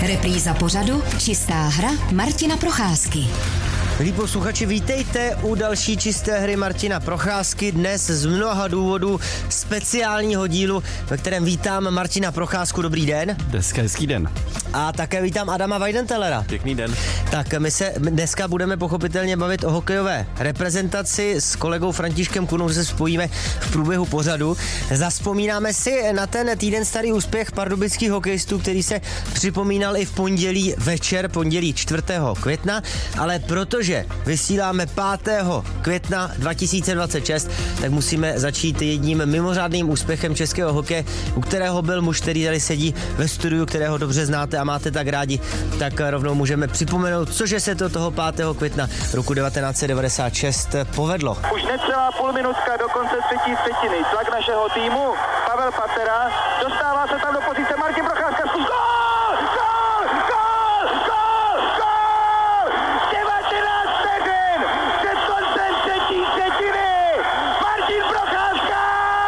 Repríza pořadu Čistá hra Martina Procházky. Milí posluchači, vítejte u další čisté hry Martina Procházky. Dnes z mnoha důvodů speciálního dílu, ve kterém vítám Martina Procházku. Dobrý den. Hezký den. A také vítám Adama Weidenthalera. Pěkný den. Tak my se dneska budeme pochopitelně bavit o hokejové reprezentaci. S kolegou Františkem Kunou se spojíme v průběhu pořadu. Zazpomínáme si na ten týden starý úspěch pardubických hokejistů, který se připomínal i v pondělí večer, pondělí 4. května, ale protože vysíláme 5. května 2026, tak musíme začít jedním mimořádným úspěchem českého hokeje, u kterého byl muž, který tady sedí ve studiu, kterého dobře znáte a máte tak rádi, tak rovnou můžeme připomenout, cože se to toho 5. května roku 1996 povedlo. Už necelá půlminutka do konce třetí třetiny. Tlak našeho týmu, Pavel Patera, dostává se tam do pozice Martin Procházka. Gól! Gól! Gól! Gól! Gól! 19 vteřin před koncem třetí třetiny. Martin Procházka!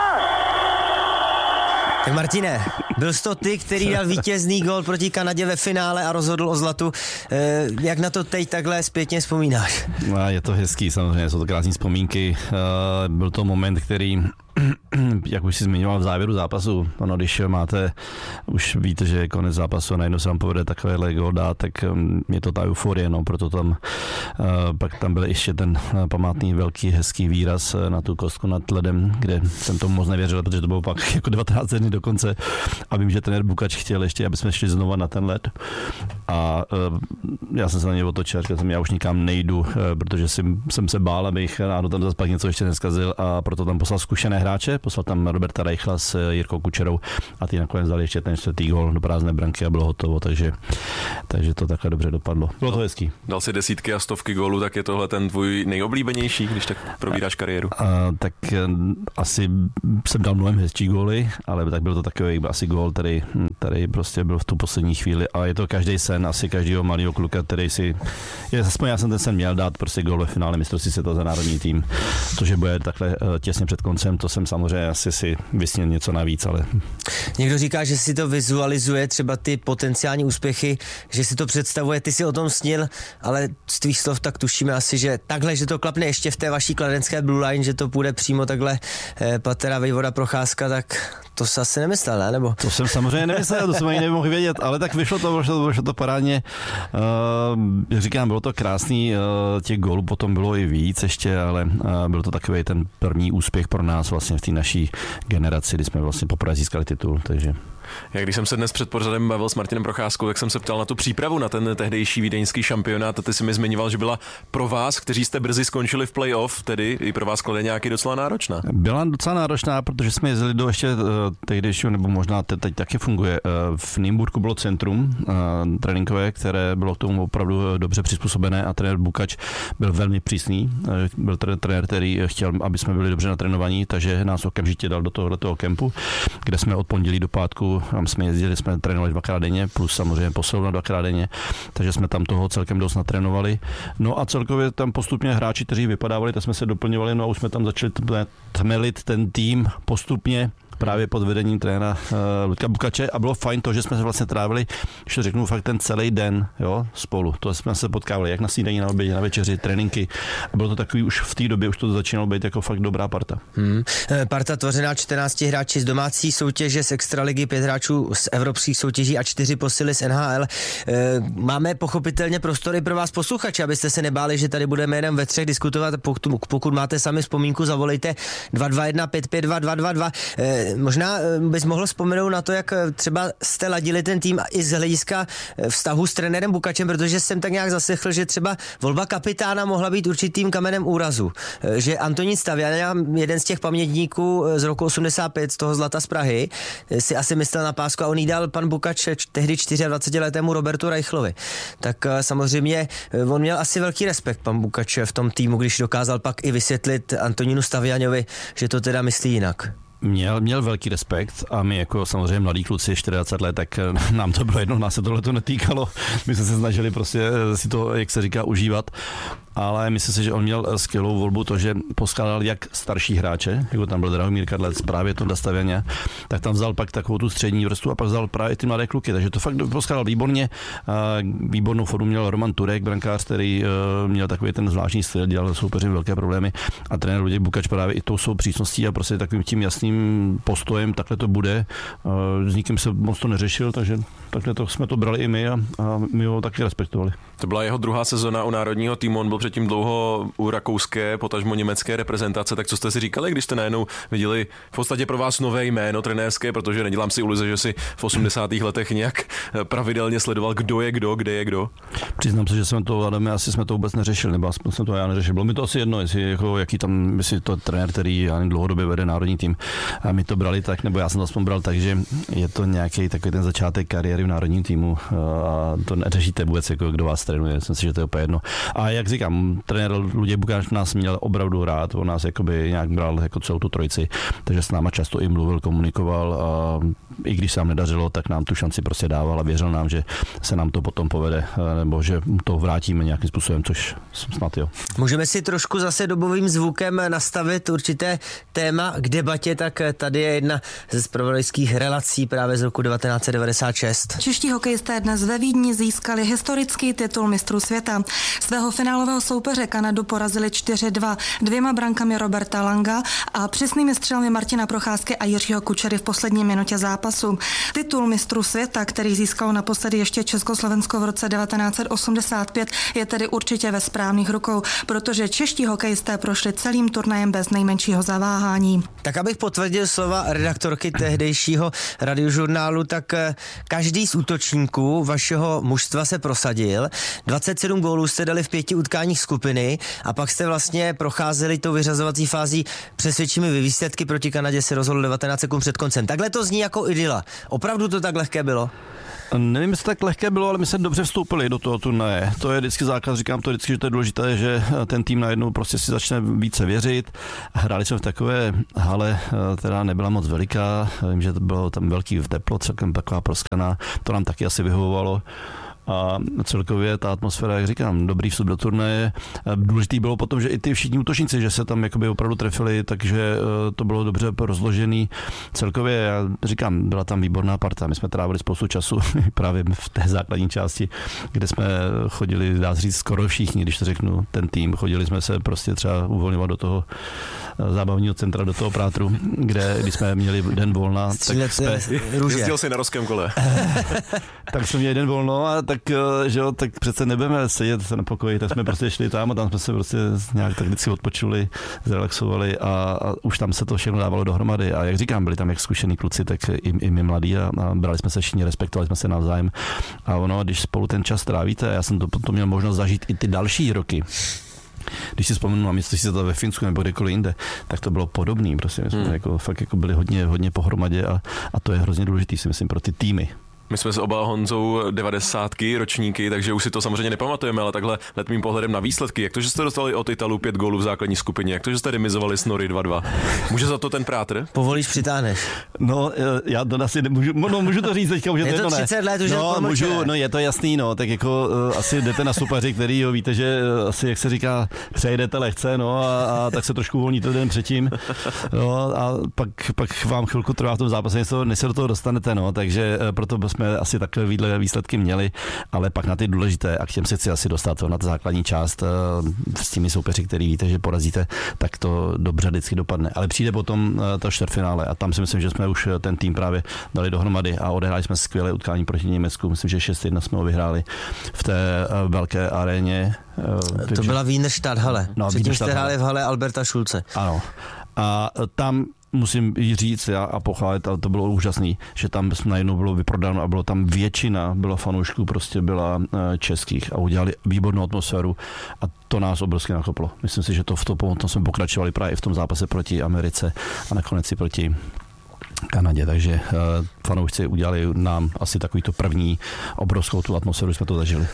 Tak Martine, byl jsi to ty, který dal vítězný gól proti Kanadě ve finále a rozhodl o zlatu. Jak na to teď takhle zpětně vzpomínáš? Je to hezký, samozřejmě, jsou to krásné vzpomínky. Byl to moment, který, jak už si zmiňoval v závěru zápasu, ono, když máte, už víte, že je konec zápasu a najednou se vám povede takovéhle gól dát, tak je to ta euforie, no, proto tam pak tam byl ještě ten památný velký hezký výraz na tu kostku nad ledem, kde jsem tomu moc nevěřil, protože to bylo pak jako 19 dní do konce a vím, že trenér Bukač chtěl ještě, aby jsme šli znova na ten led a já jsem se na něj otočil, říkal jsem, já už nikam nejdu, protože jsem se bál, abych náhodou tam zase pak něco ještě neskazil, a proto tam poslal zkušené hráče, poslal tam Roberta Reichla s Jirkou Kučerou a ty nakonec dali ještě ten čtvrtý gól do prázdné branky a bylo hotovo, takže to takhle dobře dopadlo. Bylo to hezký. Dal si desítky a stovky gólů, tak je tohle ten tvůj nejoblíbenější, když tak probíráš kariéru? Tak asi jsem dal mnohem hezčí góly, ale tak byl to takový asi gól, který prostě byl v tu poslední chvíli, a je to každý sen, asi každého malého kluka, který si, aspoň já jsem ten sen měl dát prostě gól ve finále mistrovství světa za národní tým. To, že bude takhle těsně před koncem, to jsem samozřejmě asi si vysněl něco navíc, ale... Někdo říká, že si to vizualizuje, třeba ty potenciální úspěchy, že si to představuje, ty si o tom snil, ale z tvých slov tak tušíme asi, že takhle, že to klapne ještě v té vaší kladenské Blue Line, že to půjde přímo takhle Patera, Vejvoda, Procházka, tak to se asi nemyslel, ne? Nebo... To jsem samozřejmě nemyslel, to jsem ani nemohl vědět, ale tak vyšlo to parádně. Říkám, bylo to krásný, těch gólů potom bylo i víc ještě, ale byl to takový ten první úspěch pro nás vlastně v té naší generaci, kdy jsme vlastně poprvé získali titul, takže... Jak když jsem se dnes před pořadem bavil s Martinem Procházkou, tak jsem se ptal na tu přípravu na ten tehdejší vídeňský šampionát, a ty si mi zmiňoval, že byla pro vás, kteří jste brzy skončili v playoff, tedy i pro vás Kladeňáky docela náročná. Byla docela náročná, protože jsme jezdili do ještě tehdejšího, nebo možná teď taky funguje. V Nymburku bylo centrum tréninkové, které bylo k tomu opravdu dobře přizpůsobené, a trenér Bukač byl velmi přísný. Byl trenér, který chtěl, aby jsme byli dobře natrénovaní, takže nás okamžitě dal do tohoto kempu, kde jsme od pondělí do pátku, tam jsme jezdili, jsme trénovali 2x denně, plus samozřejmě posilovna 2x denně, takže jsme tam toho celkem dost natrénovali. No a celkově tam postupně hráči, kteří vypadávali, tak jsme se doplňovali, no a už jsme tam začali tmelit ten tým postupně, právě pod vedením trenéra Luďka Bukače, a bylo fajn to, že jsme se vlastně trávili, když to řeknu, fakt ten celý den, jo, spolu. To jsme se potkávali jak na snídani, na obědě, na večeři, tréninky, a bylo to takový, už v té době už to začínalo být jako fakt dobrá parta. Parta tvořená 14 hráči z domácí soutěže, z extraligy, 5 hráčů z evropských soutěží a 4 posily z NHL. Máme pochopitelně prostory pro vás posluchače, abyste se nebáli, že tady budeme jenom ve třech diskutovat. Pokud máte sami vzpomínku, zavolejte 221 552 222. Možná bys mohl vzpomenout na to, jak třeba jste ladili ten tým i z hlediska vztahu s trenérem Bukačem, protože jsem tak nějak zaslechl, že třeba volba kapitána mohla být určitým kamenem úrazu. Že Antonín Stavěn, jeden z těch pamětníků z roku 85, z toho zlata z Prahy, si asi myslel na pásku a on jí dal pan Bukač tehdy 24letému Robertu Reichlovi. Tak samozřejmě on měl asi velký respekt, pan Bukač, v tom týmu, když dokázal pak i vysvětlit Antonínu Stavěňovi, že to teda myslí jinak. Měl velký respekt, a my jako samozřejmě mladí kluci, 24 let, tak nám to bylo jedno, nás se tohle to netýkalo. My jsme se snažili prostě si to, jak se říká, užívat. ale myslím si, že on měl skvělou volbu to, že poskládal jak starší hráče, jako tam byl Drahomír Kadlec, právě to Dastavěně, tak tam vzal pak takovou tu střední vrstvu a pak vzal právě ty mladé kluky, takže to fakt poskládal výborně. Výbornou formu měl Roman Turek, brankář, který měl takový ten zvláštní styl, dělal soupeři velké problémy a trenér Luděk Bukač právě i tou svou přísností a prostě takovým tím jasným postojem, takhle to bude. S nikým se moc to neřešil, takže takhle to jsme to brali i my a my ho taky respektovali. To byla jeho druhá sezona u národního týmu, on byl předtím dlouho u rakouské, potažmo německé reprezentace, tak co jste si říkali, když jste najednou viděli v podstatě pro vás nové jméno trenérské, protože nedělám si iluze, že si v 80. letech nějak pravidelně sledoval, kdo je kdo, kde je kdo? Přiznám se, že jsme to, Adame, asi jsme to vůbec neřešili, nebo aspoň jsem to já neřešil. Bylo mi to asi jedno, jestli jako, jaký tam, jestli to trenér, který dlouhodobě vede národní tým, a my to brali tak, nebo já jsem to aspoň bral tak, že je to nějaký takový ten začátek kariéry v národním týmu a to neřešíte vůbec, jako kdo vás trénuje, myslím si, že to je úplně jedno. A jak říkám, trenér Luděk Bukáč nás měl opravdu rád, on nás jakoby nějak bral jako celou tu trojici, takže s náma často i mluvil, komunikoval a i když se nám nedařilo, tak nám tu šanci prostě dával a věřil nám, že se nám to potom povede, nebo že to vrátíme nějakým způsobem, což snad jo. Můžeme si trošku zase dobovým zvukem nastavit určité téma k debatě, tak tady je jedna ze zpravodajských relací právě z roku 1996. Čeští hokejisté dnes ve Vídni získali historický titul mistrů světa. Svého finálového soupeře Kanadu porazili 4-2 2 brankami Roberta Langa a přesnými střelami Martina Procházky a Jiřího Kučery v poslední minutě zápasu. Titul mistrů světa, který získalo naposledy ještě Československo v roce 1985, je tedy určitě ve správných rukou, protože čeští hokejisté prošli celým turnajem bez nejmenšího zaváhání. Tak abych potvrdil slova redaktorky tehdejšího radiožurnálu, tak každý z útočníků vašeho mužstva se prosadil. 27 gólů jste dali v 5 utkáních skupiny a pak jste vlastně procházeli tou vyřazovací fází přesvědčivými výsledky. Proti Kanadě se rozhodl 19 sekund před koncem. Takhle to zní jako idyla. Opravdu to tak lehké bylo? Nevím, jestli tak lehké bylo, ale my jsme dobře vstoupili do toho turnaje. To je vždycky základ, říkám to vždycky, že to je důležité, že ten tým najednou prostě si začne více věřit. Hráli jsme v takové hale, která nebyla moc veliká, vím, že to bylo tam velký teplo, celkem taková proskaná, to nám taky asi vyhovovalo. A celkově ta atmosféra, jak říkám, dobrý vstup do turnaje. Důležitý bylo potom, že i ty všichni útočníci, že se tam jakoby opravdu trefili, takže to bylo dobře rozložený. Celkově, já říkám, byla tam výborná parta. My jsme trávili spoustu času právě v té základní části, kde jsme chodili, dá se říct, skoro všichni, když to řeknu, ten tým. Chodili jsme se prostě třeba uvolňovat do toho zábavního centra, do toho Prátru, když jsme měli den volna. Jezdil si na rozkém kole. Tak jsme měli den volno a tak přece nebudeme sedět na pokoji, tak jsme prostě šli tam a tam jsme se prostě nějak tak vždycky odpočuli, zrelaxovali a už tam se to všechno dávalo dohromady. A jak říkám, byli tam jak zkušený kluci, tak i my mladí a brali jsme se všichni, respektovali jsme se navzájem. A ono, když spolu ten čas trávíte, já jsem to měl možnost zažít i ty další roky. Když si vzpomenu na místo, si to ve Finsku nebo kdekoliv jinde, tak to bylo podobný. Prostě my jsme fakt byli hodně pohromadě a to je hrozně důležitý, si myslím, pro ty týmy. My jsme s oba Honzou 90. ročníky, takže už si to samozřejmě nepamatujeme, ale takhle letmým pohledem na výsledky. Jak to, že jste dostali od Italů 5 gólů v základní skupině? Jak to, že jste remizovali s Nory 2-2? Může za to ten Prátr? Povolíš, přitáhneš. No, já to asi nemůžu, můžu to říct teďka, už je to 30 let, už můžu, je to jasný, tak jako asi jdete na soupeři, který víte, že asi, jak se říká, přejdete lehce, a tak se trošku uvolníte den předtím, a pak vám chvilku trvá v tom zápase, než se do toho dostanete, takže proto jsme asi takové výsledky měli, ale pak na ty důležité, a k těm se chci asi dostat, na ta základní část s těmi soupeři, který víte, že porazíte, tak to dobře vždycky dopadne. Ale přijde potom to čtvrtfinále a tam si myslím, že jsme už ten tým právě dali dohromady a odehráli jsme skvělé utkání proti Německu. Myslím, že 6-1 jsme ho vyhráli v té velké aréně. To byla Wiener Stadthalle. Předtím jste hráli v hale Alberta Schulze. Ano. A tam musím říct a pochválit, ale to bylo úžasný, že tam najednou bylo vyprodáno a bylo tam většina, fanoušků, prostě byla českých a udělali výbornou atmosféru a to nás obrovsky nakoplo. Myslím si, že to v tom jsme pokračovali právě v tom zápase proti Americe a nakonec i proti Kanadě, takže fanoušci udělali nám asi takovýto první obrovskou tu atmosféru, jsme to zažili.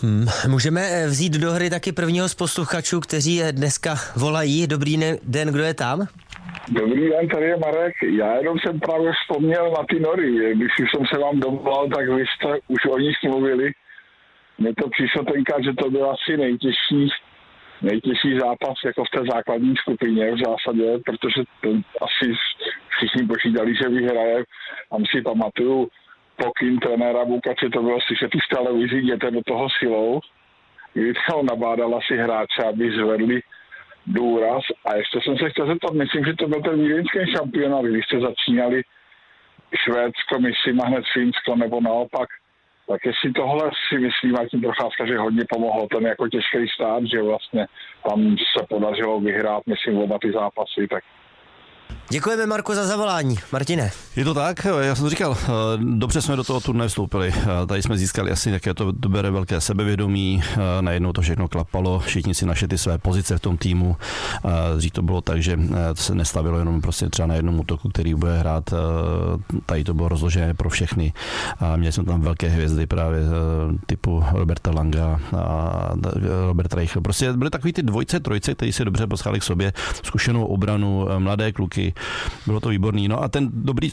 Můžeme vzít do hry taky prvního z posluchačů, kteří dneska volají. Dobrý den, kdo je tam? Dobrý den, tady je Marek. Já jenom jsem právě vzpomněl na ty Nory. Když jsem se vám dovolal, tak vy jste už o nich mluvili. Mně to přišlo tenkrát, že to bylo asi nejtěžší nejtěžší zápas jako v té základní skupině v zásadě, protože asi všichni počítali, že vyhraje. Tam si pamatuju pokyn trenéra Bukače, to bylo slyšet už v televizi, jděte do toho silou, kdy tam nabádala si hráče, aby zvedli důraz. A ještě jsem se chtěl zeptat, myslím, že to byl ten vídeňský šampionát, když jste začínali Švédsko, myslím, a hned Finsko, nebo naopak. Tak jestli tohle si myslí Martin Procházka, že hodně pomohlo ten jako těžký stát, že vlastně tam se podařilo vyhrát, myslím, oba ty zápasy, tak. Děkujeme, Marko, za zavolání. Martine. Je to tak, já jsem říkal, dobře jsme do toho turnaje vstoupili. Tady jsme získali asi také to bere velké sebevědomí, najednou to všechno klapalo, všichni si našli ty své pozice v tom týmu. Dřív to bylo tak, že se nestavilo jenom prostě třeba na jednom útoku, který bude hrát, tady to bylo rozložené pro všechny. Měli jsme tam velké hvězdy právě typu Roberta Langa a Roberta Reichel. Prostě byly takový ty dvojce, trojce, kteří se dobře poslali k sobě, zkušenou obranu, mladé kluky. Bylo to výborný. No a ten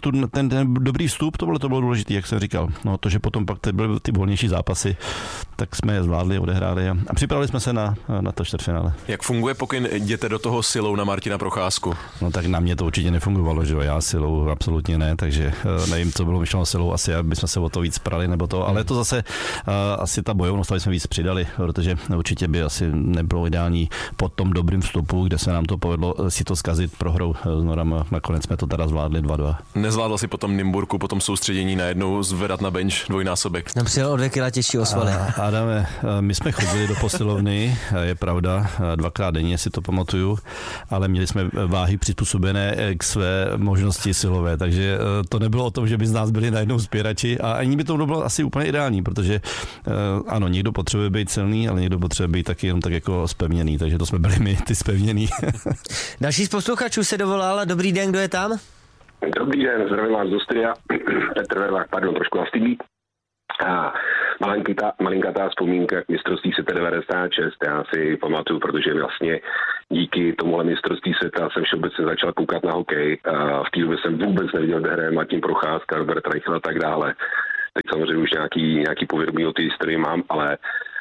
dobrý vstup, to bylo důležité, jak jsem říkal. No to, že potom pak byly ty volnější zápasy, tak jsme je zvládli, odehráli a připravili jsme se na to čtvrtfinále. Jak funguje pokyn jděte do toho silou na Martina Procházku? No tak na mě to určitě nefungovalo, že jo, já silou absolutně ne, takže nevím, co bylo myšleno silou, asi abychom se o to víc prali nebo to, ale to zase asi ta bojovnost, jsme víc přidali, protože určitě by asi nebylo ideální po tom dobrým vstupu, kde se nám to povedlo si to zkazit prohrou s Norama. Nakonec jsme to teda zvládli 2-2. Nezvládl si potom Nymburku, potom soustředění najednou zvedat na bench dvojnásobek. Tam přijel o 2 kila těžší osvaly. Adame, my jsme chodili do posilovny, je pravda, 2krát denně si to pamatuju, ale měli jsme váhy přizpůsobené k své možnosti silové, takže to nebylo o tom, že by z nás byli najednou spěrači a ani by to bylo asi úplně ideální, protože ano, někdo potřebuje být silný, ale někdo potřebuje být taky jenom tak jako zpevněný, takže to jsme byli my, ty zpevněný. Další z posluchačů se dovolal. Dobrý den, kdo je tam? Dobrý den, zdravím vás do studia. Petr Vervák, trošku nastydlý. A malinkatá vzpomínka k mistrovství světa 96. Já si pamatuju, protože vlastně díky tomuhle mistrovství světa jsem všeobecně začal koukat na hokej. A v té době jsem vůbec neviděl, kde hraje Martin Procházka, Robert Reichel a tak dále. Teď samozřejmě už nějaký povědomí o té historii mám, ale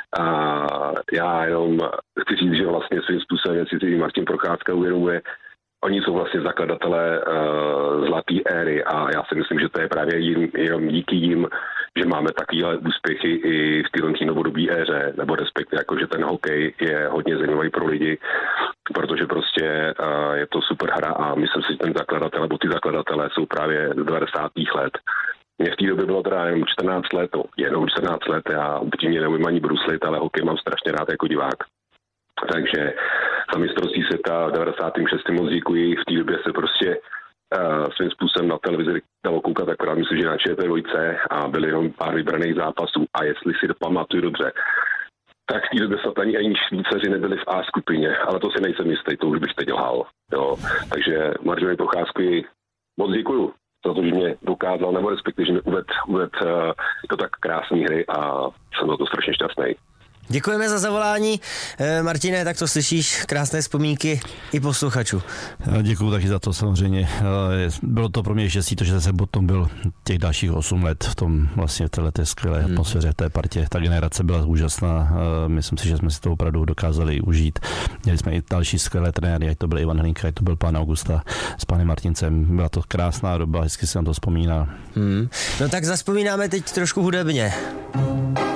já jenom chci říct, že vlastně svým způsobem si Martin Procházka uvědomuje. Oni jsou vlastně zakladatelé zlaté éry a já si myslím, že to je právě jenom díky jim, že máme takovéhle úspěchy i v této novodobé éře, nebo respektive jako, že ten hokej je hodně zajímavý pro lidi, protože prostě je to super hra a myslím si, že ten zakladatel, nebo ty zakladatelé jsou právě z 90. let. Mně v té době bylo teda jenom 14 let, jenom 14 let, já upřímně neumím ani bruslit, ale hokej mám strašně rád jako divák. Takže za mistrovství světa v 96. moc děkuji. V té době se prostě svým způsobem na televizi dalo koukat, akorát myslím, že na ČT2 a byly jenom pár vybraných zápasů. A jestli si to pamatuju dobře, tak v té době snad ani Švýcaři nebyli v A skupině, ale to si nejsem jistý, to už bych teď lhal. Jo. Takže Martinovi Procházkovi moc děkuju za to, že mě dokázal, nebo respektive, že mi uved to tak krásné hry a jsem za to strašně šťastný. Děkujeme za zavolání. Martine, tak to slyšíš, krásné vzpomínky i posluchačů. Děkuju taky za to samozřejmě. Bylo to pro mě štěstí, to, že jsem potom byl těch dalších 8 let v tom vlastně v této skvělé atmosféře, v té partě. Ta generace byla úžasná. Myslím si, že jsme si to opravdu dokázali užít. Měli jsme i další skvělé trenéry, ať to byl Ivan Hlinka, ať to byl pán Augusta s panem Martincem. Byla to krásná doba, hezky se nám to vzpomíná. No tak zazpomínáme teď trošku hudebně.